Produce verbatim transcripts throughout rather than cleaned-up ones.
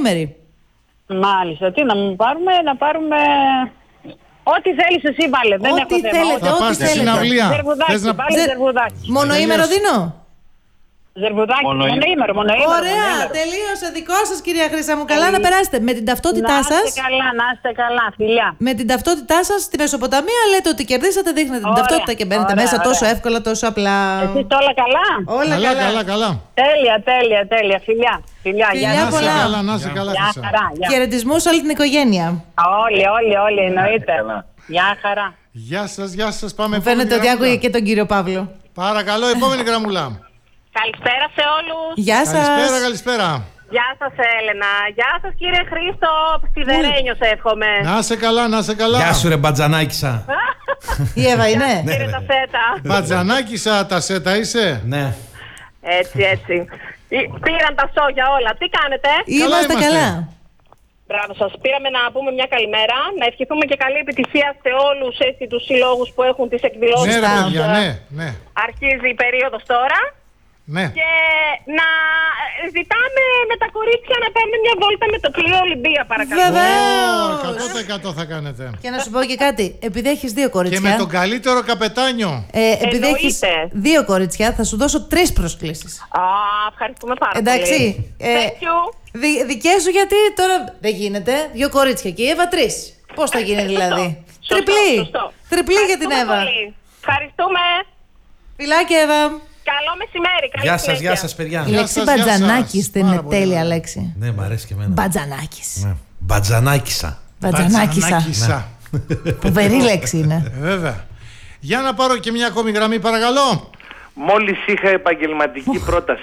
νούμεροι. Μάλιστα. Τι να μου πάρουμε, να πάρουμε... Ό,τι θέλεις εσύ βάλε. Δεν Ό,τι έχω θέμα. θέλετε, Θα ό,τι πας στη θέλετε. συναυλία. Ζερβουδάκι, να- βάλε Ζε- ζερβουδάκι. Μονοήμερο δίνω. Ζερβουδάκι, Μονοήμερο. μονοήμερο, μονοήμερο. Ωραία, μονοήμερο. τελείωσε. Δικό σας, κυρία Χρύσα μου. Καλά να περάσετε. Με την ταυτότητά Να σας. είστε καλά, να είστε καλά, φιλιά. Με την ταυτότητά σας στη Μεσοποταμία λέτε ότι κερδίσατε, δείχνετε την Ωραία, ταυτότητα και μπαίνετε ωραία, μέσα ωραία. τόσο εύκολα, τόσο απλά. Εσείς όλα καλά. Όλα Καλά, καλά. καλά, καλά. Τέλεια, τέλεια, τέλεια. Φιλιά, φιλιά. Φιλιά Γεια Να σας. σε πολλά. καλά, να σε καλά, Γεια Χρυσά. χαρά. γεια. Χαιρετισμούς σε όλη την οικογένεια. Όλοι, όλοι, όλοι, εννοείται. Καλά. Γεια χαρά. Γεια σας, γεια σας. Πάμε Μου επόμενη φαίνεται ότι γραμμούλα. άκουγε και τον κύριο Παύλο. Παρακαλώ, επόμενη γραμμούλα. Καλησπέρα σε όλους. Γεια Καλησπέρα, σας. καλησπέρα. Γεια σας Έλενα. Γεια σας κύριε Χρήστο. Σιδερένιο σε εύχομαι. Να σε καλά, να σε καλά. Γεια σου ρε μπατζανάκησα. Η Εύα είναι. Κύριε τα σέτα. Μπατζανάκησα, τα σέτα είσαι. Ναι. Έτσι, έτσι. Ή- Πήραν τα σόγια όλα. Τι κάνετε? Είμαστε είμαστε. καλά. Μπράβο σας. Πήραμε να πούμε μια καλημέρα. Να ευχηθούμε και καλή επιτυχία σε όλους έτσι, τους συλλόγους που έχουν τις εκδηλώσεις. Ναι, ρε Σωστά. παιδιά, ναι, ναι, Αρχίζει η περίοδος τώρα. ναι. Και να ζητάμε με τα κορίτσια να πάμε μια βόλτα με το πλοίο Ολυμπία, παρακαλώ. Βεβαίως. Ω, εκατό τοις εκατό θα κάνετε. Και να σου πω και κάτι. Επειδή έχεις δύο Και κορίτσια. με τον καλύτερο καπετάνιο. ε, επειδή Εννοείται. έχεις δύο κορίτσια, θα σου δώσω τρεις προσκλήσεις. Α, ευχαριστούμε πάρα Εντάξει. πολύ. Ε, Thank you. δι- δικές σου γιατί τώρα δεν γίνεται. Δύο κορίτσια και η Εύα τρεις. Πώς θα γίνει δηλαδή. Σωστό, Τριπλή. σωστό. Τριπλή για την Ευχαριστούμε Εύα. πολύ. Ευχαριστούμε. Φιλάκια Εύα. Καλό μεσημέρι. Καλή Γεια σας, συνέχεια. γεια σας παιδιά. Η Γεια λέξη σας, γεια μπατζανάκης σας. δεν είναι Πάρα πολύ τέλεια ωραία. λέξη. Ναι, μ' αρέσει και εμένα. Μπατζανάκης. Ναι. Μπατζανάκησα. Μπατζανάκησα. Μπατζανάκησα. Φοβερή λέξη είναι. Ε, Βέβαια. Για να πάρω και μια ακόμη γραμμή, παρακαλώ. Μόλις είχα επαγγελματική πρόταση.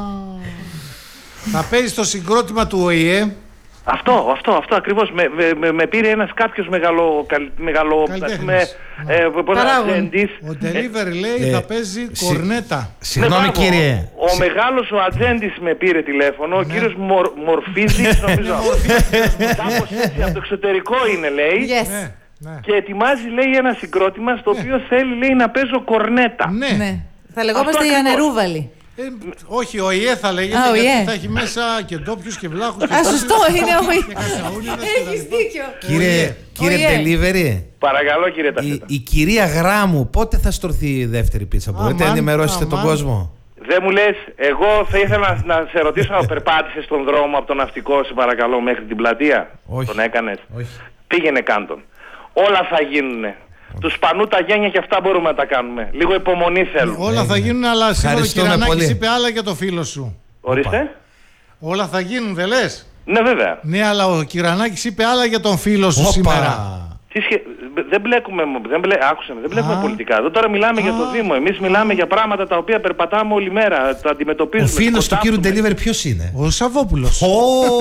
Θα παίζει το συγκρότημα του ΟΗΕ. Αυτό, αυτό, αυτό ακριβώς. Με, με, με, με πήρε ένας κάποιος μεγαλο, καλ- μεγαλο, Καλλιτέχνης. με, ε, πώς να- Παράγων. ατζέντης. Ο Delivery λέει ε, θα παίζει συ- κορνέτα. Συγγνώμη Ναι, μπράβο. κύριε. Ο μεγάλος ο ατζέντης με πήρε τηλέφωνο, ο κύριος Μορ, Μορφίζης νομίζω. Κάπως έτσι, από το εξωτερικό είναι λέει. Yes. Ναι, ναι. Και ετοιμάζει λέει ένα συγκρότημα στο οποίο θέλει λέει να παίζω κορνέτα. Ναι. Ναι. Θα λεγόμαστε οι ακριβώς. ανερούβαλοι. Ε, όχι, ο ΙΕ θα λέγεται, Α, ο γιατί ΙΕ. θα έχει μέσα και ντόπιους και βλάχους. και Α, τόπιους σωστό είναι ο και κατσαούνιδες και τα Έχεις λοιπά. δίκιο. Κύριε, κύριε Ωιέ. Delivery, Παρακαλώ κύριε η, Τασέτα. η κυρία Γράμμου πότε θα στρωθεί η δεύτερη πίτσα? Μπορείτε να Αμάν, ενημερώσετε τον αμάν. κόσμο? Δεν μου λες, εγώ θα ήθελα να, να σε ρωτήσω αν περπάτησες στον δρόμο από το ναυτικό, σε παρακαλώ, μέχρι την πλατεία. Όχι. Τον έκανες. Όχι. Πήγαινε κάντον. Όλα θα γίνουνε. Του σπανού τα γένια και αυτά μπορούμε να τα κάνουμε. Λίγο υπομονή θέλουμε. Όλα θα γίνουν, αλλά σήμερα ο Ευχαριστούμε Κυρανάκης πολύ. είπε άλλα για το φίλο σου. Ορίστε. Όλα θα γίνουν, δεν λες? Ναι βέβαια. Ναι, αλλά ο Κυρανάκης είπε άλλα για τον φίλο σου Όπα. σήμερα. Τι σχε... Δεν μπλέκουμε, δεν μπλέ... άκουσε με, δεν μπλέκουμε Α. πολιτικά. Εδώ τώρα μιλάμε για το Δήμο. Εμείς μιλάμε για πράγματα τα οποία περπατάμε όλη μέρα. Τα αντιμετωπίζουμε. Ο φίλος του κύριου σκοτάπτουμε. Delivery ποιος είναι? Ο Σαββόπουλος. Ω,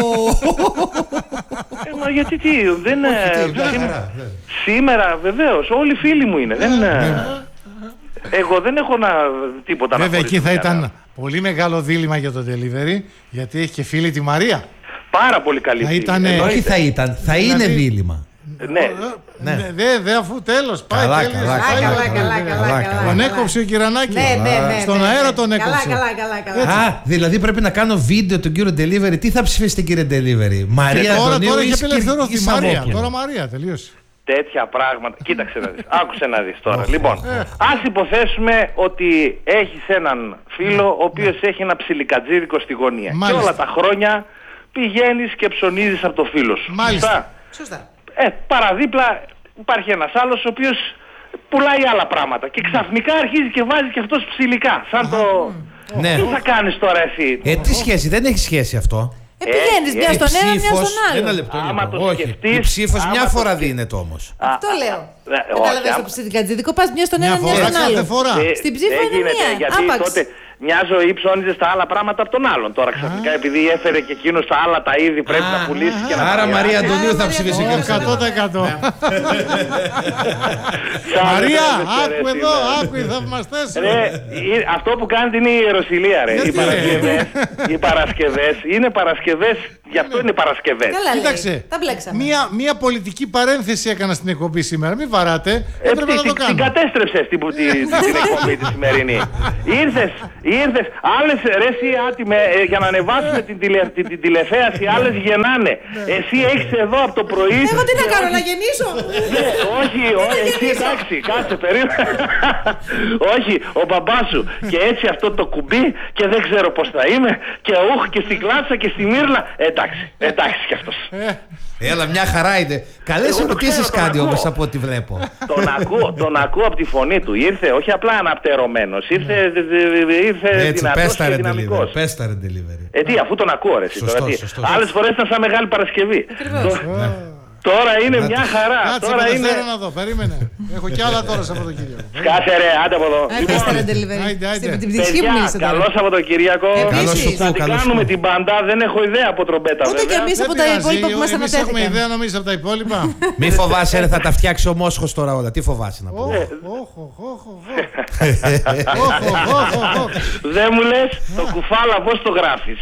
Ε, μα γιατί τι, δεν είναι. τι, μια σήμερα- χαρά, ναι. Σήμερα βεβαίως, όλοι φίλοι μου είναι. Δεν είναι. Εγώ δεν έχω να... τίποτα Βέβαια, να εκεί θα χωρίσω ήταν κανένα. πολύ μεγάλο δίλημμα για το delivery, γιατί έχει και φίλη τη Μαρία. Πάρα πολύ καλή Θα φίλη. ήτανε- Εννοείται. όχι θα ήταν, θα είναι Δηλαδή- δίλημμα. Ναι. Ναι, δε, δε, αφού τέλος πάει. Καλά, τέλειωσε, καλά, πάει, καλά, πάει, καλά, πάει. καλά, καλά. Τον έκοψε ο Κυρανάκης. Ναι, ναι, ναι. Στον ναι, αέρα ναι. τον έκοψε. Καλά, καλά, καλά. καλά. Α, δηλαδή πρέπει να κάνω βίντεο τον κύριο Delivery. Τι θα ψηφίσετε κύριε Delivery? Και Μαρία τώρα, Αντωνίου τώρα ή έχει απελευθερωθεί η Σκυρ- ή Μαρία. Σαββόπουλο? Τώρα Μαρία, τελείωσε. Τέτοια πράγματα. Κοίταξε να δεις. Άκουσε να δεις τώρα. Λοιπόν, ας υποθέσουμε ότι έχεις έναν φίλο ο οποίος έχει ένα ψιλικατζίρικο στη γωνία. Μάλιστα. Και όλα τα χρόνια πηγαίνεις και ψωνίζεις από το φίλο σου. Μάλιστα. Σωστά? Σωστά. Ε, παραδίπλα υπάρχει ένας άλλος ο οποίος πουλάει άλλα πράγματα. Και ξαφνικά αρχίζει και βάζει και αυτός ψιλικά. Σαν το... Ναι. Τι θα κάνεις τώρα εσύ? Ε, τι σχέση, δεν έχει σχέση αυτό. Ε, πηγαίνεις Ε, μια η στον ένα, μια Ψήφος- στον άλλο. Ένα λεπτό, Άμα λοιπόν. το Όχι. σκεφτείς, Η ψήφος άμα μια το φορά σκεφτείς. δίνεται όμως. Αυτό λέω. Ναι, Κατάλαβες όχι, το άμα- ψιλικατζίδικο, πας μια στον Μια ένα, μια φορά, στον κάθε άλλο. φορά. Ε, Στην ψήφο δεν είναι γίνεται, μία. γιατί Άπαξ. τότε μια ζωή ψώνιζε τα άλλα πράγματα από τον άλλον. Τώρα ξαφνικά επειδή έφερε και εκείνο τα άλλα τα είδη πρέπει να πουλήσει και να τα Άρα μοιράσει. Μαρία Αντωνίου θα Μαρία ψηφίσει Αντωνίου. και εκατό τοις εκατό. Σαν Μαρία, δεν τρέπεσαι, άκου ρε, εδώ, σήμερα. άκου οι θαυμαστές. Ρε, ε, αυτό που κάνετε είναι η ιεροσυλία ρε. Γιατί, Οι ρε? Παρασκευές, οι Παρασκευές είναι Παρασκευές Γι' αυτό είναι Παρασκευές. Καλά, Κοίταξε. λέει. Τα μπλέξαμε. Μία, μία πολιτική παρένθεση έκανα στην εκπομπή σήμερα. Μην βαράτε. Ε, Έπρεπε τι- να το τι- κάνω. Την κατέστρεψες την, την, την εκπομπή τη σημερινή. Ήρθες, ήρθες, άλλες ρε εσύ άτιμε, ε, για να ανεβάσουμε την, τηλε, την, την τηλεθέαση, άλλες γεννάνε. Εσύ έχεις εδώ από το πρωί. Εγώ τι να και κάνω, όχι- να γεννήσω. Ναι, όχι, όχι, εσύ εντάξει, κάτσε, περίμενε. Όχι, ο μπαμπάς σου. Και έτσι αυτό το κουμπί και δεν ξέρω πώς θα είμαι και ουχ και στην κλάτσα και στη μύρλα. Εντάξει, εντάξει κι αυτός. Έλα, μια χαρά είναι. Καλές Εγώ το ερωτήσεις ξέρω, τον κάνει ακούω. όμως από ό,τι βλέπω. Τον ακούω, τον ακούω από τη φωνή του. Ήρθε όχι απλά αναπτερωμένος, ήρθε, ήρθε Έτσι, δυνατός πες τα και ρε delivery. δυναμικός. Πες τα ρε delivery. Ε, τι, αφού τον ακούω ρε εσύ Σωστός, τώρα. τι. σωστός. Άλλες φορές ήταν σαν Μεγάλη Παρασκευή. Ακριβώς. Τώρα είναι μια χαρά. Κάτσε Τώρα με είναι... θέλω να δω. Περίμενε. Έχω κι άλλα τώρα Σαββατοκύριακο. Κάτσε ρε, άντε από εδώ. Ε, πες τα ρε delivery. Άιντε, άιντε. Στην- Την ψυχή μου Παιδιά, μίλησε καλό τώρα. Σαββατοκύριακο. Επίσης. Καλώς σου Θα πω, την καλώς σου κάνουμε πω. την μπαντά, δεν έχω ιδέα από τρομπέτα Ούτε βέβαια. κι εμείς από τα υπόλοιπα που μας Εμείς έχουμε ανατέθηκαν. ιδέα νομίζεις από τα υπόλοιπα. Μη φοβάσαι, ρε, θα τα φτιάξει ο Μόσχος τώρα όλα. Τι φοβάσαι να πω. Όχ, όχ, όχ, όχ, όχ. Όχ, όχ, όχ, όχ, όχ. Δεν μου λες το κουφάλα πώς το γράφεις.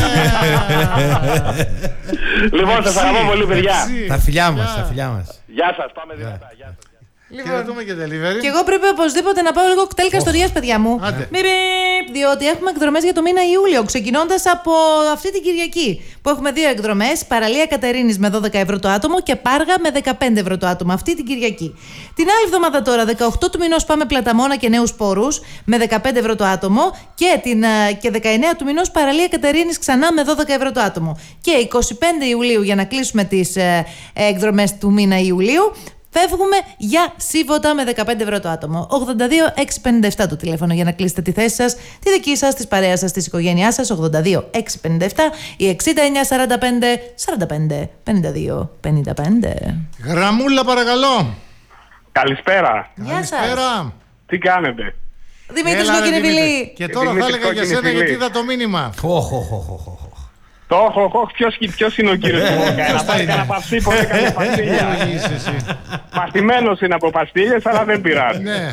Λοιπόν, σας αγαπώ πολύ παιδιά. Merci. Τα φιλιά μας, Γεια. τα φιλιά μας. Γεια σας, πάμε δυνατά. Γεια σας. Χαιρετούμε και delivery. Και εγώ πρέπει οπωσδήποτε να πάω λίγο κτέλ Καστοριάς, παιδιά μου. Άντε. Μη μπιπ, διότι έχουμε εκδρομές για το μήνα Ιούλιο, ξεκινώντας από αυτή την Κυριακή. Που έχουμε δύο εκδρομές: Παραλία Κατερίνης με δώδεκα ευρώ το άτομο και Πάργα με δεκαπέντε ευρώ το άτομο. Αυτή την Κυριακή. Την άλλη εβδομάδα τώρα, δεκαοκτώ του μηνός, πάμε Πλαταμόνα και Νέους Πόρους με δεκαπέντε ευρώ το άτομο. Και, την, ε, και δεκαεννέα του μηνός Παραλία Κατερίνης ξανά με δώδεκα ευρώ το άτομο. Και εικοστή πέμπτη Ιουλίου, για να κλείσουμε τις ε, εκδρομές του μήνα Ιουλίου, φεύγουμε για Σίβοτα με δεκαπέντε ευρώ το άτομο. ογδόντα δύο έξι πενήντα επτά το τηλέφωνο για να κλείσετε τη θέση σας, τη δική σας, της παρέας σας, της οικογένειάς σας. ογδόντα δύο έξι πενήντα επτά ή εξήντα εννιά σαράντα πέντε σαράντα πέντε πενήντα δύο πενήντα πέντε. Γραμμούλα παρακαλώ. Καλησπέρα. Γεια σας. Καλησπέρα. Τι κάνετε? Δημήτρης Έλα, ρε, Κόκκινη Δημήτρη. Βιλή. Και τώρα θα Δημήτρη έλεγα για Κόκκινη σένα Βιλή. γιατί είδα το μήνυμα. Οχ, οχ, οχ, οχ, οχ. Το όχ, όχ, όχ, ποιος, ποιος είναι ο κύριος που μου κάνει? Να πάρει κανένα παυσίπο, έκανε παστίλια. Είσαι εσύ. Μαθημένος είναι από παστίλιες, αλλά δεν πειράζει. Ναι.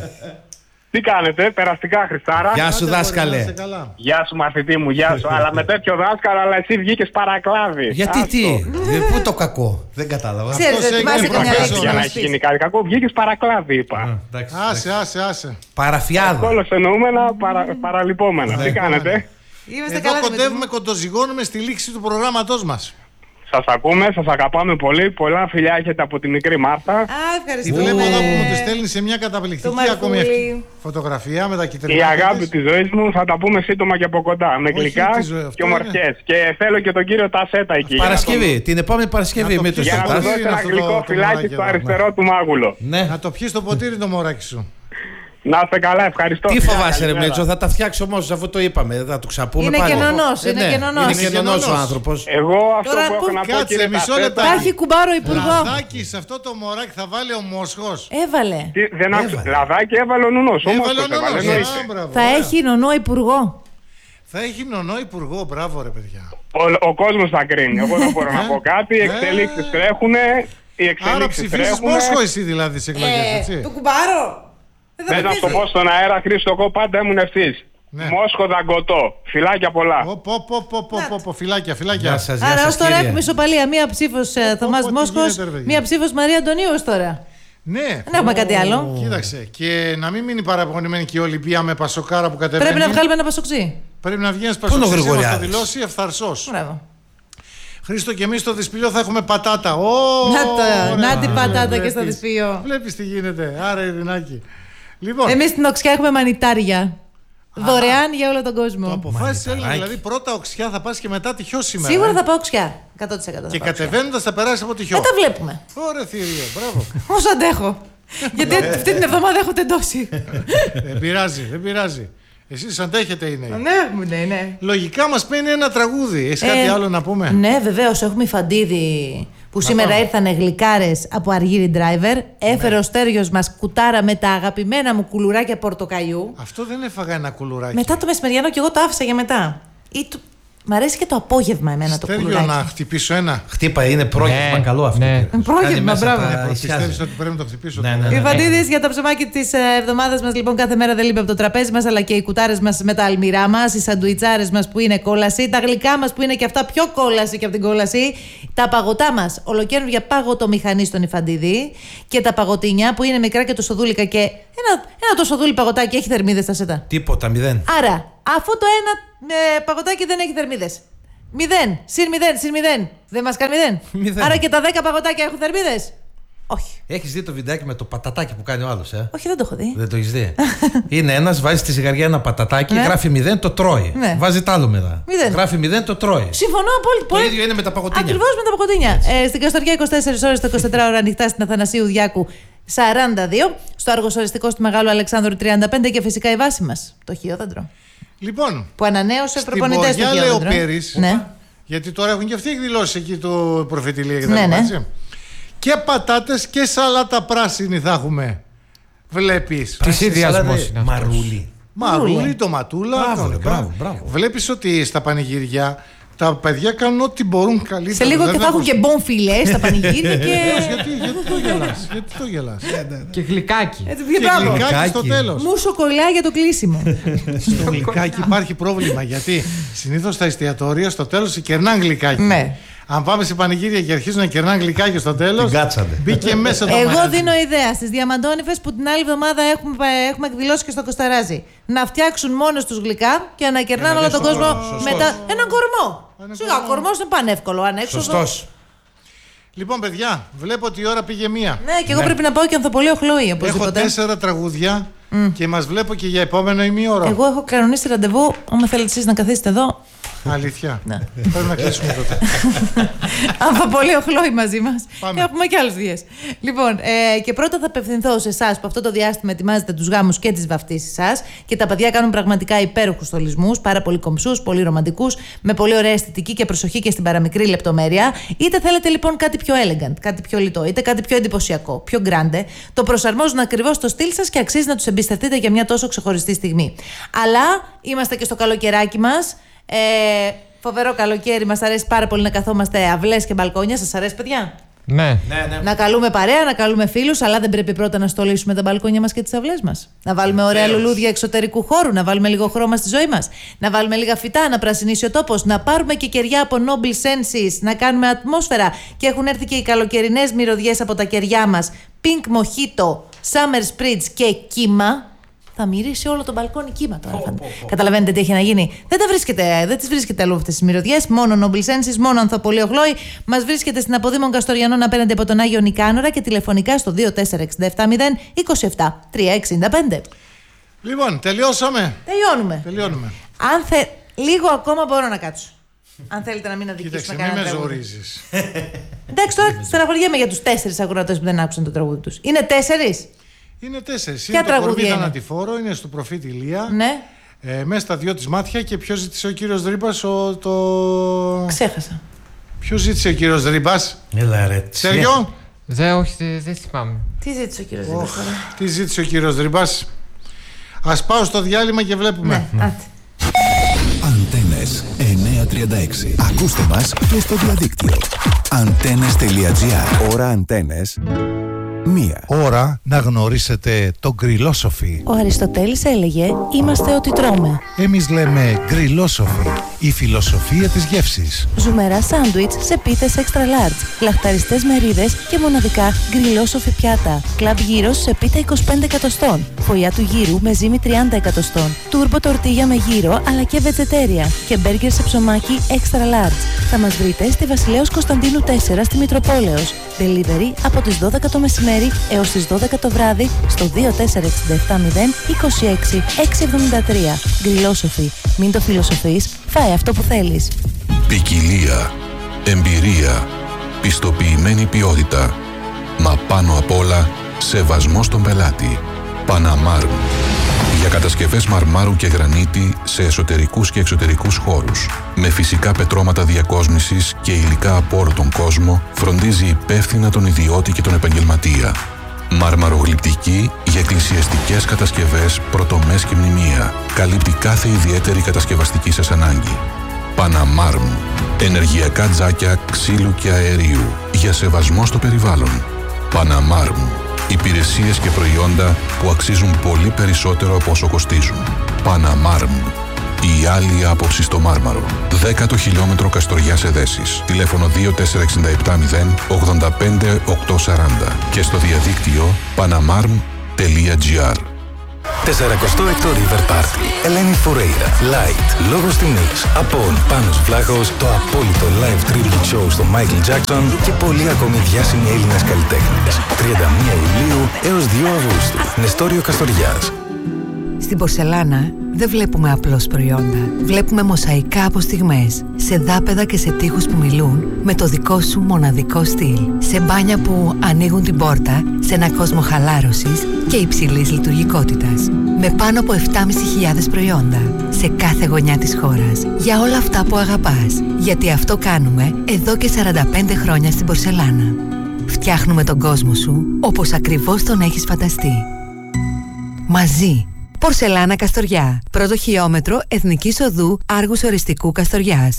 Τι κάνετε, περαστικά Χριστάρα? Γεια σου, Άντε, μπορεί, να δάσκαλε. είστε καλά. Γεια σου μαθητή μου, γεια σου. Αλλά με τέτοιο δάσκαλο, αλλά εσύ βγήκες παρακλάδι. Γιατί Άστο. τι, ε, πού το κακό, δεν κατάλαβα. Ξέρεις, Αυτός δεν έγινε θυμάσαι καμιά professor. λέξη Για να να μας έχει πεις. γίνει κάτι κακό, βγήκες παρακλάδι, είπα. Α, εντάξει, εντάξει. Άσε, άσε, άσε. Παραφιάδα. Όλος εννοούμενα, παρα, παραλυπόμενα. Τι κάνετε? Είμαστε Εδώ καλά, Δημήτρη. κοντεύουμε, κοντοζυγώνουμε στη λήξη του προγράμματός μας. Σας ακούμε, σας αγαπάμε πολύ. Πολλά φιλιά έχετε από τη μικρή Μάρθα. Α, Τη ευχαριστούμε. βλέπω εδώ που μου τη στέλνει σε μια καταπληκτική Το ακόμη Μαρκούλη. φωτογραφία με τα Η κυτρινά. αγάπη της ζωής μου θα τα πούμε σύντομα και από κοντά. Με Όχι, γλυκά τη ζωή, αυτό και ομορφιές. Και θέλω και τον κύριο Τασέτα εκεί. για να Παρασκευή, την επόμενη Παρασκευή Να το με το πιεις τον- Για να του Τας. δώσει Είναι ένα αυτό το- γλυκό το φυλάκι μωράκι στο εδώ. αριστερό του μάγουλο. Ναι. Να το πιεις το ποτήρι το μωράκι σου. Να είστε καλά, ευχαριστώ. Τι Φιλιά, φοβάσαι, ρε καλημέρα. Μίτσο, θα τα φτιάξει όμω αφού το είπαμε. Δεν θα το ξαπούμε Είναι πάλι. κενονός, Ε, είναι ναι, κενονός. Είναι Είναι κενονός ο κενονός. άνθρωπο. Εγώ αυτό Τώρα που έχω πού- να πω, Κάτσε, κύριε μισό Τασέτα, λεπτάκι. Θα έχει κουμπάρο υπουργό. Λαδάκι, σε αυτό το μωράκι θα βάλει ο Μόσχος. Έβαλε. τι- δεν άκουσα. Έβαλε. Λαδάκι έβαλε ο Νουνός. Όμως Έβαλε ο το έβαλε, νονός. εννοείται. Α, μπράβο, Θα ωραία. έχει νονό υπουργό. Θα έχει νονό υπουργό, μπράβο ρε παιδιά. Ο, ο κόσμος θα κρίνει. Εγώ δεν μπορώ να Ε, πω κάτι. Οι ε. εξελίξεις τρέχουν. Οι Άρα εξελίξεις ψηφίζεις τρέχουν. Μόσχο εσύ δηλαδή στις εκλογές, Ε, έτσι. το κουμπάρο. Δεν θα Δεν με να σου το πείσει. πω στον αέρα, Χρήστο, εγώ πάντα ήμουν ευθύς. Ναι. Μόσχο δαγκωτό. Φιλάκια πολλά. Πω, πω, πω, πω, πω, πω, πω, φυλάκια, Γεια φυλάκια. σα, γεια Άρα σα. ως τώρα έχουμε ισοπαλία. Μία ψήφος ε, Θωμάς τι Μόσχος, γίνεται, ρε παιδιά. μία ψήφος Μαρία Αντωνίου ως τώρα. Ναι. Δεν έχουμε κάτι άλλο. Κοίταξε. Και να μην μείνει παραπονημένη και η Ολυμπία με πασοκάρα που κατεβαίνει. Πρέπει να βγάλουμε ένα πασοξί. Πρέπει να βγει ένας είναι ο πασοξής να το Γρηγοριάδης? δηλώσει ευθαρσός. Μπράβο. Χρήστο, και εμείς στο δυσπηλιό θα έχουμε πατάτα. Ω, Να το, ωραία. να την πατάτα και Βλέπεις. στο δυσπηλιό. Βλέπεις τι γίνεται. Άρα, Ειρηνάκη. Λοιπόν, Εμείς στην Οξιά έχουμε μανιτάρια. Δωρεάν για όλο τον το κόσμο. αποφάσισε Έλληνα. Μανιταράκι. Δηλαδή, πρώτα οξιά θα πας και μετά τη χιό σήμερα. Σίγουρα ε. θα πάω Οξιά. εκατό τοις εκατό θα Και πάω Οξιά. κατεβαίνοντας θα περάσει από τη χιό. Δεν τα βλέπουμε. Ωραία, θηρίο. Μπράβο. Όσο αντέχω. Γιατί αυτή την εβδομάδα έχω τεντώσει. Δεν πειράζει, δεν πειράζει. Εσείς αντέχετε είναι. Ναι, ναι, ναι. Λογικά μας παίρνει ένα τραγούδι. Έχεις κάτι Ε, άλλο να πούμε? Ναι, βεβαίως. Έχουμε υφαντίδη που σήμερα πάμε. ήρθανε γλυκάρες από Αργύρι Driver. Έφερε ο Στέργιος μας κουτάρα με τα αγαπημένα μου κουλουράκια πορτοκαλιού. Αυτό δεν έφαγα ένα κουλουράκι. Μετά το μεσημεριανό και εγώ το άφησα για μετά. Ή το... Μ' αρέσει και το απόγευμα εμένα το Στέλιο, κουλουράκι. να χτυπήσω ένα. Χτύπα, είναι πρόγευμα Ναι, καλό αυτό. ναι. Πρόγευμα, μπράβο. Πιστεύεις ότι πρέπει να το χτυπήσω. Ναι, ναι, ναι. Οι φαντίδες για τα ψωμάκια της εβδομάδας μας λοιπόν κάθε μέρα δεν λείπει από το τραπέζι μας, αλλά και οι κουτάρες μας με τα αλμυρά μας, οι σαντουιτσάρες μας που είναι κόλαση, τα γλυκά μας που είναι και αυτά πιο κόλαση και από την κόλαση, τα παγωτά μας, ολοκαίνουργια παγωτομηχανή στον Ιφαντίδη και τα παγωτίνια που είναι μικρά και τοσοδούλικα και ένα, ένα τοσοδούλι παγωτάκι έχει θερμίδες στα σετά. Τίποτα, μηδέν. Άρα, αφού το ένα ε, παγωτάκι δεν έχει θερμίδες. Μηδέν, συν μηδέν, συν μηδέν. Δεν μας κάνει μηδέν. Μηδέν. Άρα και τα δέκα παγωτάκια έχουν θερμίδες. Όχι. Έχεις δει το βιντεάκι με το πατατάκι που κάνει ο άλλος, ε? Όχι, δεν το έχω δει. Δεν το έχεις δει. Είναι ένας, βάζει στη ζυγαριά ένα πατατάκι, Ναι. γράφει μηδέν, το τρώει. Ναι. Βάζει τ' άλλο μετά. Μηδέν. Γράφει μηδέν, το τρώει. Συμφωνώ απόλυτα. Το ίδιο είναι με τα παγωτίνια. Ακριβώς με τα παγωτίνια. Ε, στην Καστοριά είκοσι τέσσερις ώρες, το είκοσι τέσσερις ώρα ανοιχτά στην Αθανασίου Διάκου σαράντα δύο. Στο Αργοσοριστικό του Μεγάλου Αλεξάνδρου τριάντα πέντε και φυσικά η βάση μας, το Χιόδαντρο. Λοιπόν, Που ανανέωσε στην προπονητές του Ποριά Χιόδαντρο. Λεοπέρης, Ναι. γιατί τώρα έχουν και αυτοί εκδηλώσει εκεί το προφητηλία και τα Ναι, λοιπά, ναι. έτσι. Και πατάτες και σαλάτα πράσινη θα έχουμε. Βλέπεις. Της ίδιας Σαλάτα, μόσης είναι αυτός. Μαρούλι. Μαρούλι, τοματούλα. Μπράβο, ρε, κανονικά. μπράβο, μπράβο. Βλέπεις ότι στα πανηγύρια τα παιδιά κάνουν ό,τι μπορούν καλύτερα. Σε λίγο Δεν και θα έχουν και μπον φιλέ στα πανηγύρια και. Βεβαίως, γιατί, γιατί το γελάς, γιατί το γελάς. Και γλυκάκι. Έτσι, Και μπράβο. γλυκάκι στο Γλυκάκι. τέλος. Μου σοκολά για το κλείσιμο. Στο γλυκάκι υπάρχει πρόβλημα, γιατί συνήθως στα εστιατόρια στο τέλος σε κερνάνε γλυκάκι. Ναι. Αν πάμε σε πανηγύρια και αρχίζουν να κερνάνε γλυκάκι στο τέλος, Την κάτσανε. μπήκε μέσα το Εγώ μαγαζί. δίνω ιδέα στις Διαμαντώνυφες που την άλλη εβδομάδα έχουμε, έχουμε εκδηλώσει και στο Κοσταράζι. Να φτιάξουν μόνος τους γλυκά και να κερνάνε όλο τον κόσμο μετά. Έναν κορμό. Σιγά, ο κορμός είναι πανεύκολο, ανέξοδο. Σωστός. Λοιπόν, παιδιά, βλέπω ότι η ώρα πήγε μία. Ναι, και εγώ πρέπει να πάω και ανθοπολείο Χλόη, Έχω οπωσδήποτε. τέσσερα τραγούδια και μας βλέπω και για επόμενο ημίωρο. Εγώ έχω κανονίσει ραντεβού. Άμα θέλετε εσείς να καθίσετε εδώ. Αλήθεια. Ναι. Πρέπει να κλείσουμε τότε. Ανθοπολείο Χλόη μαζί μας. Πάμε. Έχουμε και άλλες δουλειές. Λοιπόν, ε, και πρώτα θα απευθυνθώ σε εσάς που αυτό το διάστημα ετοιμάζετε τους γάμους και τις βαφτίσεις σας και τα παιδιά κάνουν πραγματικά υπέροχους στολισμούς, πάρα πολύ κομψούς, πολύ ρομαντικούς, με πολύ ωραία αισθητική και προσοχή και στην παραμικρή λεπτομέρεια. Είτε θέλετε λοιπόν κάτι πιο elegant, κάτι πιο λιτό, είτε κάτι πιο εντυπωσιακό, πιο grande, το προσαρμόζουν ακριβώς στο στυλ σας και αξίζει να τους εμπιστευτείτε για μια τόσο ξεχωριστή στιγμή. Αλλά είμαστε και στο καλοκαιράκι μας. Ε, φοβερό καλοκαίρι, μας αρέσει πάρα πολύ να καθόμαστε αυλές και μπαλκόνια. Σας αρέσει, παιδιά? Ναι. Ναι, ναι. Να καλούμε παρέα, να καλούμε φίλους, αλλά δεν πρέπει πρώτα να στολίσουμε τα μπαλκόνια μας και τις αυλές μας. Να βάλουμε ωραία λουλούδια εξωτερικού χώρου, να βάλουμε λίγο χρώμα στη ζωή μας, να βάλουμε λίγα φυτά, να πρασινίσει ο τόπος, να πάρουμε και κεριά από Noble Senses, να κάνουμε ατμόσφαιρα. Και έχουν έρθει και οι καλοκαιρινές μυρωδιές από τα κεριά μας. Pink Mojito, Summer Spritz και κύμα. Θα μυρίσει όλο το μπαλκόνι κύμα τώρα. Oh, oh, oh. Καταλαβαίνετε τι έχει να γίνει. Δεν, τα βρίσκεται, δεν τις βρίσκεται αλλού αυτές τις μυρωδιές. Μόνο Noble Senses, μόνο Ανθοπολείο Χλόη. Μας βρίσκεται στην Αποδήμων Καστοριανών απέναντι από τον Άγιο Νικάνορα και τηλεφωνικά στο δύο τέσσερα έξι επτά μηδέν είκοσι επτά τριακόσια εξήντα πέντε. Λοιπόν, τελειώσαμε. Τελειώνουμε. Τελειώνουμε. Αν θε... Λίγο ακόμα μπορώ να κάτσω. Αν θέλετε να μην Κοίταξε, αδικήσουμε μην κανένα με τραγούδι. ζορίζεις. Εντάξει, τώρα στεναχωριέμαι για τους τέσσερις ακροατές που δεν άκουσαν το τραγούδι τους. Είναι τέσσερις. Είναι τέσσερις. Ποια Είναι το τραγούδια κορμί είναι? θανατηφόρο, είναι στο προφήτη Ηλία. Ναι, Ε, μέσα στα δυο της μάτια και ποιο ζήτησε ο κύριος Δρύμπας ο, το... ξέχασα. Ποιο ζήτησε ο κύριος Δρύμπας? Έλα ρε. Σέργιο? Δεν, όχι, δεν δεν θυμάμαι. Τι ζήτησε ο κύριος Οχ, Δήμος τώρα? τι ζήτησε ο κύριος Δρύμπας? Ας πάω στο διάλειμμα και βλέπουμε. Ναι, άτε. Αντένες εννιακόσια τριάντα έξι. Ακούστε μας και στο διαδίκτυο. Antennes.gr. Ώρα Αντένες μία. Ώρα να γνωρίσετε το γκριλόσοφι. Ο Αριστοτέλης έλεγε «Είμαστε ό,τι τρώμε». Εμείς λέμε γκριλόσοφι, η φιλοσοφία της γεύσης. Ζουμερά σάντουιτς σε πίτες extra large, λαχταριστές μερίδες και μοναδικά γκριλόσοφι πιάτα. Κλαμπ γύρος σε πίτα είκοσι πέντε εκατοστών. Φωλιά του γύρου με ζύμη τριάντα εκατοστών. Τούρμπο τορτίγια με γύρο αλλά και βετζετέρια. Και μπέργκερ σε ψωμάκι extra large. Θα μας βρείτε στη Βασιλέως Κωνσταντίνου τέσσερα στη Μητροπόλεως. Delivery από τις δώδεκα το μεσημέρι έως τις δώδεκα το βράδυ στο δύο τέσσερα έξι επτά μηδέν είκοσι έξι εξακόσια εβδομήντα τρία. Γκριλόσοφι. Μην το φιλοσοφείς, φάε αυτό που θέλεις. Ποικιλία, εμπειρία, πιστοποιημένη ποιότητα, μα πάνω απ' όλα σεβασμό στον πελάτη. Παναμάρ. Για κατασκευές μαρμάρου και γρανίτη σε εσωτερικούς και εξωτερικούς χώρους. Με φυσικά πετρώματα διακόσμησης και υλικά από όλο τον κόσμο, φροντίζει υπεύθυνα τον ιδιώτη και τον επαγγελματία. Μαρμαρογλυπτική για εκκλησιαστικές κατασκευές, πρωτομές και μνημεία. Καλύπτει κάθε ιδιαίτερη κατασκευαστική σας ανάγκη. Παναμάρμ. Ενεργειακά τζάκια ξύλου και αερίου για σεβασμό στο περιβάλλον. Παναμάρμ. Υπηρεσίες και προϊόντα που αξίζουν πολύ περισσότερο από όσο κοστίζουν. Παναμάρμ. Η άλλη άποψη στο Μάρμαρο. Δέκατο χιλιόμετρο Καστοριάς Εδέσης. Τηλέφωνο δύο τέσσερα έξι επτά μηδέν ογδόντα πέντε οκτακόσια σαράντα και στο διαδίκτυο παναμάρμ τελεία τζι άρ. σαραντοστό έκτο River Party. Ελένη Φουρέιρα. Light. Λόγος τιμής. Απόν. Πάνος Βλάχος. Το απόλυτο live tribute show στο Michael Jackson και πολλοί ακόμη διάσημοι Έλληνες καλλιτέχνες. τριάντα μία Ιουλίου έως δύο Αυγούστου. Νεστόριο Καστοριάς. Στην πορσελάνα δεν βλέπουμε απλώς προϊόντα. Βλέπουμε μοσαϊκά από στιγμές, σε δάπεδα και σε τοίχους που μιλούν με το δικό σου μοναδικό στυλ. Σε μπάνια που ανοίγουν την πόρτα σε ένα κόσμο χαλάρωσης και υψηλής λειτουργικότητας. Με πάνω από επτάμισι χιλιάδες προϊόντα σε κάθε γωνιά της χώρας. Για όλα αυτά που αγαπάς. Γιατί αυτό κάνουμε εδώ και σαράντα πέντε χρόνια στην πορσελάνα. Φτιάχνουμε τον κόσμο σου όπως ακριβώς τον έχεις φανταστεί. Μαζί. Πορσελάνα Καστοριά. Πρώτο χιλιόμετρο Εθνικής Οδού Άργους Οριστικού Καστοριάς.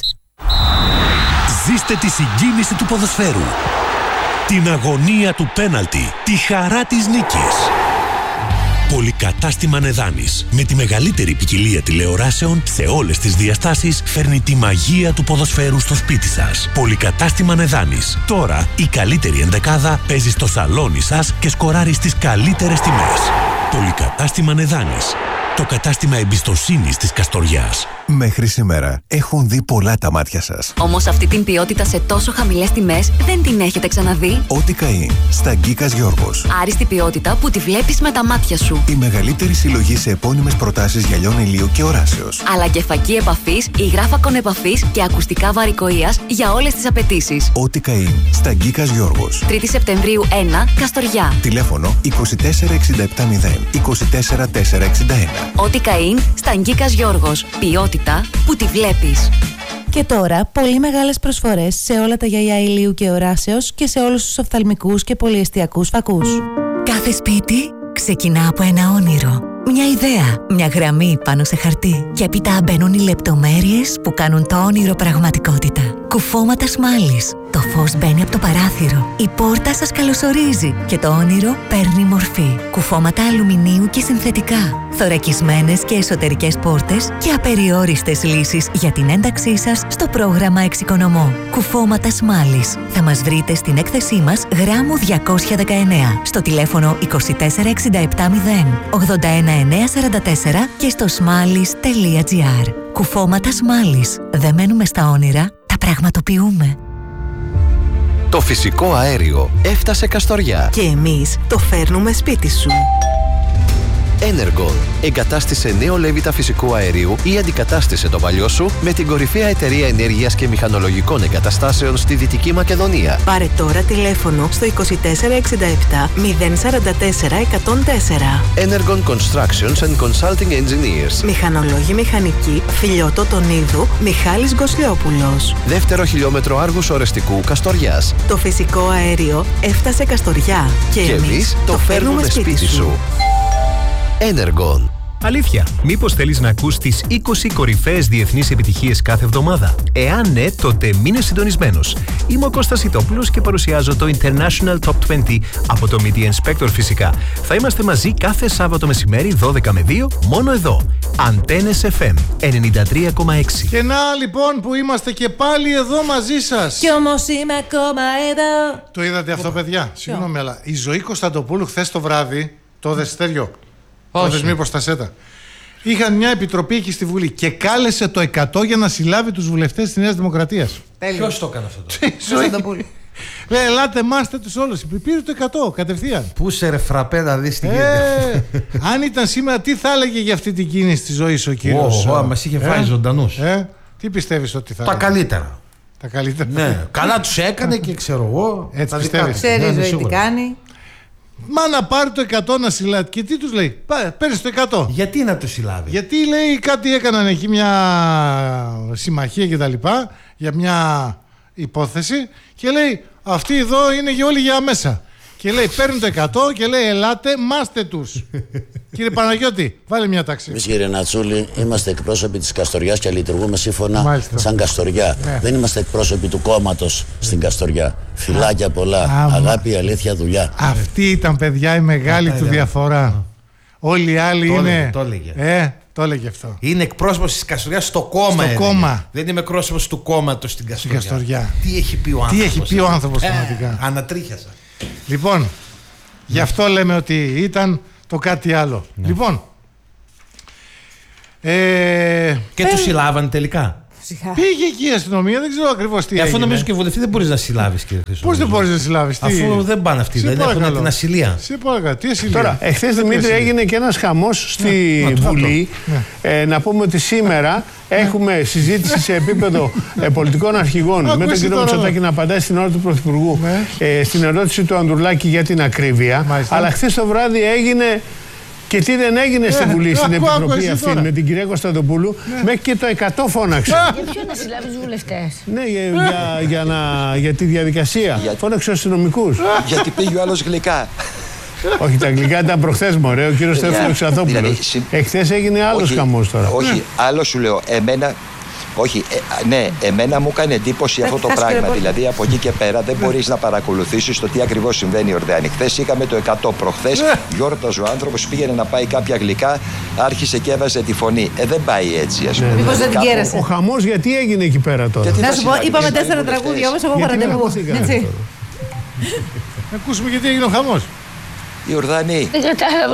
Ζήστε τη συγκίνηση του ποδοσφαίρου. Την αγωνία του πέναλτι. Τη χαρά της νίκης. Πολυκατάστημα Νεδάνης. Με τη μεγαλύτερη ποικιλία τηλεοράσεων σε όλες τις διαστάσεις φέρνει τη μαγεία του ποδοσφαίρου στο σπίτι σας. Πολυκατάστημα Νεδάνης. Τώρα η καλύτερη ενδεκάδα παίζει στο σαλόνι σας και σκοράρει στις καλύτερες τιμές. Πολυκατάστημα Νεδάνης. Το κατάστημα εμπιστοσύνης της Καστοριάς. Μέχρι σήμερα έχουν δει πολλά τα μάτια σας. Όμως αυτή την ποιότητα σε τόσο χαμηλές τιμές δεν την έχετε ξαναδεί. Ό,τι καεί. Στα Γκίκας Γιώργος. Άριστη ποιότητα που τη βλέπεις με τα μάτια σου. Η μεγαλύτερη συλλογή σε επώνυμες προτάσεις γυαλιών ηλίου και οράσεως. Αλλά και φακή επαφής, υγράφακον επαφής και ακουστικά βαρικοείας για όλες τις απαιτήσεις. Ό,τι καεί. Στα Γκίκας Γιώργος. τρίτη Σεπτεμβρίου ένα, Καστοριά. Τηλέφωνο είκοσι τέσσερα εξήντα επτά μηδέν είκοσι τέσσερα τετρακόσια εξήντα ένα. Ό,τι καΐν στα Γκίκας Γιώργος. Ποιότητα που τη βλέπεις. Και τώρα πολύ μεγάλες προσφορές σε όλα τα γυαλιά ηλίου και οράσεως και σε όλους τους οφθαλμικούς και πολυεστιακούς φακούς. Κάθε σπίτι ξεκινά από ένα όνειρο. Μια ιδέα, μια γραμμή πάνω σε χαρτί. Και έπειτα μπαίνουν οι λεπτομέρειες που κάνουν το όνειρο πραγματικότητα. Κουφώματα σμάλης. Το φως μπαίνει από το παράθυρο. Η πόρτα σας καλωσορίζει και το όνειρο παίρνει μορφή. Κουφώματα αλουμινίου και συνθετικά. Θωρακισμένες και εσωτερικές πόρτες και απεριόριστες λύσεις για την ένταξή σας στο πρόγραμμα Εξοικονομώ. Κουφώματα σμάλης. Θα μας βρείτε στην έκθεσή μας γράμμου διακόσια δεκαεννέα στο τηλέφωνο είκοσι τέσσερα εξήντα επτά μηδέν ογδόντα ένα εννιακόσια σαράντα τέσσερα και στο σμάλης τελεία τζι άρ. Κουφώματα σμάλης. Δεν μένουμε στα όνειρα, τα πραγματοποιούμε. Το φυσικό αέριο έφτασε Καστοριά. Και εμείς το φέρνουμε σπίτι σου. Energon. Εγκατάστησε νέο λέβητα φυσικού αερίου ή αντικατάστησε το παλιό σου με την κορυφαία εταιρεία ενέργειας και μηχανολογικών εγκαταστάσεων στη Δυτική Μακεδονία. Πάρε τώρα τηλέφωνο στο είκοσι τέσσερα εξήντα επτά μηδέν σαράντα τέσσερα εκατόν τέσσερα. Energon Constructions and Consulting Engineers. Μηχανολόγοι μηχανικοί, Φιλιώτο Τονίδου, Μιχάλης Γκοσλιόπουλος. Δεύτερο χιλιόμετρο Άργους Ορεστικού Καστοριάς. Το φυσικό αέριο έφτασε Καστοριά. Και, και εμείς το φέρνουμε σπίτι, σπίτι σου. Energon. Αλήθεια, μήπως θέλεις να ακούς τις είκοσι κορυφαίες διεθνείς επιτυχίες κάθε εβδομάδα? Εάν ναι, τότε μείνε συντονισμένος. Είμαι ο Κώστας Ιτόπουλος και παρουσιάζω το International Top είκοσι από το Media Inspector φυσικά. Θα είμαστε μαζί κάθε Σάββατο μεσημέρι δώδεκα με δύο, μόνο εδώ. Αντένες εφ εμ ενενήντα τρία κόμμα έξι. Και να λοιπόν που είμαστε και πάλι εδώ μαζί σας. Κι όμως είμαι ακόμα εδώ. Το είδατε αυτό, παιδιά? Συγγνώμη, αλλά η Ζωή Κωνσταντοπούλου χθες το βράδυ, το Δεσιτέριο. Το δεσμοί προστασέτα. Είχαν μια επιτροπή εκεί στη Βουλή και κάλεσε το εκατό για να συλλάβει τους βουλευτές της Νέας Δημοκρατίας. Ποιος το έκανε αυτό? Λέει, ελάτε, μάστε τους όλους. Πήρε το εκατό κατευθείαν. Πού σε ρε φραπέ να δεις τι γίνεται. Αν ήταν σήμερα, τι θα έλεγε για αυτή την κίνηση της ζωής ο κύριος? Ω, μας είχε φάει ζωντανούς. Τι πιστεύεις ότι θα Τα έλεγε? καλύτερα. Τα καλύτερα. Ναι, καλά τους έκανε και ξέρω εγώ. Έτσι πιστεύεις? Ξέρει η Ζωή τι κάνει. Μα να πάρει το εκατό να συλλάβει. Και τι τους λέει? Παίρνεις το εκατό. Γιατί να το συλλάβει? Γιατί λέει κάτι έκαναν εκεί μια συμμαχία και τα λοιπά, για μια υπόθεση, και λέει αυτοί εδώ είναι για όλοι για μέσα. Και λέει παίρνουν το εκατό και λέει ελάτε, μάστε τους. Κύριε Παναγιώτη, βάλε μια τάξη. Εμείς, κύριε Νατσούλη, είμαστε εκπρόσωποι της Καστοριάς και λειτουργούμε σύμφωνα Μάλιστα. σαν Καστοριά. Ναι. Δεν είμαστε εκπρόσωποι του κόμματος στην Καστοριά. Φιλάκια πολλά. Α, αγάπη, αλήθεια, δουλειά. Αυτή ήταν, παιδιά, η μεγάλη Α, του διαφορά. Όλοι οι άλλοι το είναι. Έλεγε, το έλεγε. Ε, το έλεγε αυτό. Είναι εκπρόσωπος της Καστοριάς στο κόμμα. Στο κόμμα. Δεν είμαι εκπρόσωπος του κόμματος στην Καστοριά. Καστοριά. Τι έχει πει ο άνθρωπος. Τι έχει πει ο άνθρωπος, πραγματικά. Ε, ανατρίχιασα. Λοιπόν, γι' αυτό λέμε ότι ήταν το κάτι άλλο. Ναι. Λοιπόν. Ε, και τους συλλάβανε τελικά. Πήγε εκεί η αστυνομία, δεν ξέρω ακριβώς τι ε, έγινε. Αφού νομίζω και βουλευτή δεν μπορείς να συλλάβεις, κύριε Χρυσό. Πώς δεν μπορείς να συλλάβεις, τι... Αφού δεν πάνε αυτοί, δεν έχουν την ασυλία. Σε παρακαλώ, τι ασυλία. Τώρα, εχθές Δημήτρη έγινε και ένας χαμός στη ναι, Βουλή. Ναι. Ε, να πούμε ότι σήμερα έχουμε συζήτηση σε επίπεδο ε, πολιτικών αρχηγών με τον κύριο Μητσοτάκη να απαντάει στην ώρα του Πρωθυπουργού ε, στην ερώτηση του Ανδρουλάκη για την ακρίβεια. Μάλιστα. Αλλά χθες το βράδυ έγινε. Και τι δεν έγινε στη Βουλή, στην Επιτροπή αυτή με την κυρία Κωνσταντοπούλου, μέχρι και το εκατό φώναξε. Για ποιο να συλλάβει τους βουλευτές? Ναι, για, για τη διαδικασία. Φώναξε αστυνομικούς. Γιατί πήγε ο άλλος γλυκά. Όχι, τα αγγλικά ήταν προχθές, μωρέ, ο κύριος Στέφανος Ξανθόπουλος. Εχθές έγινε άλλος χαμός τώρα. Όχι, άλλο σου λέω, εμένα. Όχι, ε, ναι, εμένα μου έκανε εντύπωση αυτό το πράγμα. Δηλαδή από εκεί και πέρα δεν μπορείς να παρακολουθήσεις το τι ακριβώς συμβαίνει η Ορδάνη. Χθες είχαμε το εκατό, προχθές γιόρταζε ο άνθρωπος, πήγαινε να πάει κάποια γλυκά, άρχισε και έβαζε τη φωνή. Ε, δεν πάει έτσι, ας πούμε. Μήπως δεν την κέρασε. Ο χαμός γιατί έγινε εκεί πέρα τώρα? Να σου πω, είπαμε τέσσερα τραγούδια, όμως εγώ παραντεύω. Να ακούσουμε γιατί έγινε ο χαμός. Η Ορδάνη. Δεν κατάλαβα.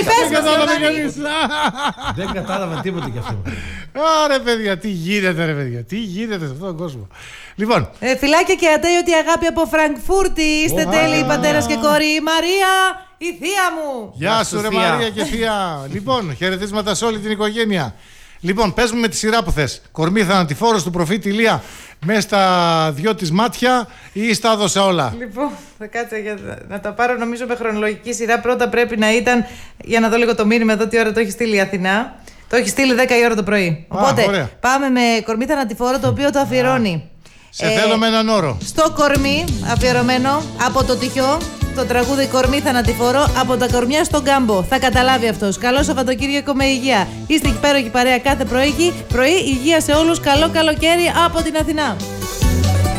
Δεν κατάλαβα τίποτα κι αυτό. Άρα παιδιά, τι γίνεται ρε παιδιά, τι γίνεται σε αυτόν τον κόσμο. Λοιπόν. Ε, φιλάκια και ατέιωτη αγάπη από Φραγκφούρτη. Είστε oh, τέλειοι ah. πατέρας και κόρη. Η Μαρία, η θεία μου. Γεια σου ρε Μαρία και θεία. Λοιπόν, χαιρετίσματα σε όλη την οικογένεια. Λοιπόν, πες μου με τη σειρά που θες. Κορμί θανατηφόρος του προφήτη Ηλία μέσα στα δυο της μάτια ή στα έδωσα όλα? Λοιπόν, θα κάτσω για να τα πάρω νομίζω με χρονολογική σειρά. Πρώτα πρέπει να ήταν, για να δω λίγο το μήνυμα εδώ τι ώρα το έχει στείλει η Αθηνά. Το έχει στείλει δέκα η ώρα το πρωί. Οπότε Α, πάμε με κορμί θανατηφόρο το οποίο το αφιερώνει. Σε ε, θέλω με έναν όρο. Στο κορμί αφιερωμένο από το τυχιό. Το τραγούδι κορμί θανατηφόρο από τα κορμιά στον κάμπο. Θα καταλάβει αυτός. Καλό Σαββατοκύριακο με υγεία. Είστε υπέροχη παρέα κάθε πρωί. Πρωί υγεία σε όλους. Καλό καλοκαίρι από την Αθηνά.